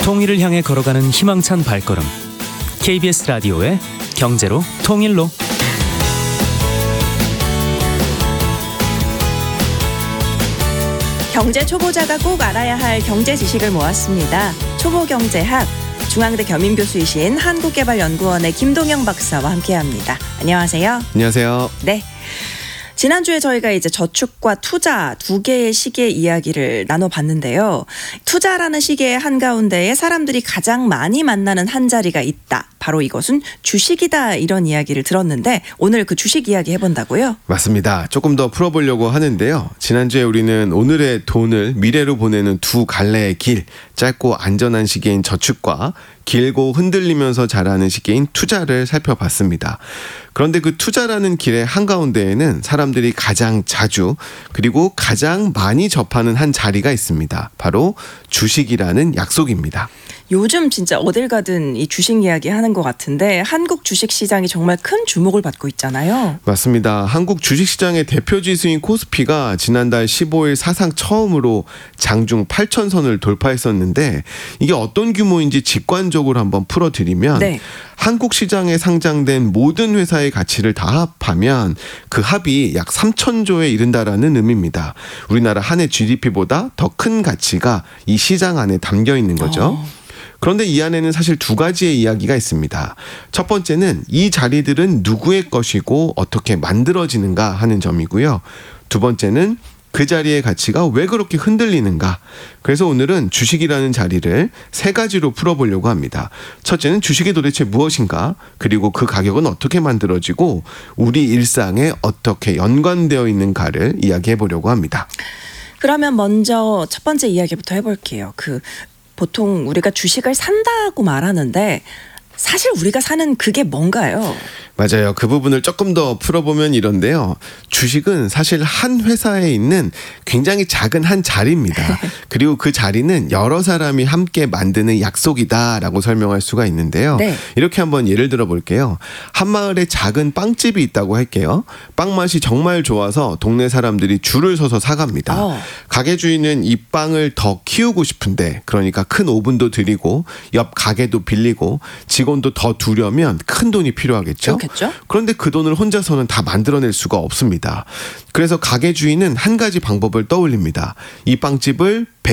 통일을 향해 걸어가는 희망찬 발걸음. KBS 라디오의 경제로 통일로. 경제 초보자가 꼭 알아야 할 경제 지식을 모았습니다. 초보경제학, 중앙대 겸임교수이신 한국개발연구원의 김동영 박사와 함께합니다. 안녕하세요. 안녕하세요. 네. 지난주에 저희가 이제 저축과 투자 두 개의 시계 이야기를 나눠봤는데요. 투자라는 시계의 한가운데에 사람들이 가장 많이 만나는 한 자리가 있다. 바로 이것은 주식이다. 이런 이야기를 들었는데 오늘 그 주식 이야기 해본다고요? 맞습니다. 조금 더 풀어보려고 하는데요. 지난주에 우리는 오늘의 돈을 미래로 보내는 두 갈래의 길, 짧고 안전한 시계인 저축과 길고 흔들리면서 자라는 시계인 투자를 살펴봤습니다. 그런데 그 투자라는 길의 한가운데에는 사람들이 가장 자주 그리고 가장 많이 접하는 한 자리가 있습니다. 바로 주식이라는 약속입니다. 요즘 진짜 어딜 가든 이 주식 이야기 하는 것 같은데 한국 주식시장이 정말 큰 주목을 받고 있잖아요. 맞습니다. 한국 주식시장의 대표 지수인 코스피가 지난달 15일 사상 처음으로 장중 8,000선을 돌파했었는데 이게 어떤 규모인지 직관적으로 한번 풀어드리면 네. 한국 시장에 상장된 모든 회사의 가치를 다 합하면 그 합이 약 3,000조에 이른다라는 의미입니다. 우리나라 한 해 GDP보다 더 큰 가치가 이 시장 안에 담겨 있는 거죠. 그런데 이 안에는 사실 두 가지의 이야기가 있습니다. 첫 번째는 이 자리들은 누구의 것이고 어떻게 만들어지는가 하는 점이고요. 두 번째는 그 자리의 가치가 왜 그렇게 흔들리는가. 그래서 오늘은 주식이라는 자리를 세 가지로 풀어보려고 합니다. 첫째는 주식이 도대체 무엇인가, 그리고 그 가격은 어떻게 만들어지고 우리 일상에 어떻게 연관되어 있는가를 이야기해 보려고 합니다. 그러면 먼저 첫 번째 이야기부터 해볼게요. 보통 우리가 주식을 산다고 말하는데 사실 우리가 사는 그게 뭔가요? 맞아요. 그 부분을 조금 더 풀어보면 이런데요. 주식은 사실 한 회사에 있는 굉장히 작은 한 자리입니다. 그리고 그 자리는 여러 사람이 함께 만드는 약속이다라고 설명할 수가 있는데요. 네. 이렇게 한번 예를 들어 볼게요. 한 마을에 작은 빵집이 있다고 할게요. 빵 맛이 정말 좋아서 동네 사람들이 줄을 서서 사갑니다. 가게 주인은 이 빵을 더 키우고 싶은데, 그러니까 큰 오븐도 들이고 옆 가게도 빌리고 직원도 더 두려면 큰 돈이 필요하겠죠. 그렇겠죠? 그런데 그 돈을 혼자서는 다 만들어낼 수가 없습니다. 그래서 가게 주인은 한 가지 방법을 떠올립니다. 이 빵집을